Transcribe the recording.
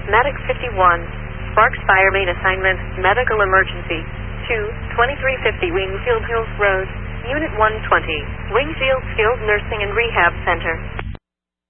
Medic 51. Sparks Fire Main Assignment, Medical Emergency. 2350 Wingfield Hills Road, Unit 120, Wingfield Skilled Nursing and Rehab Center.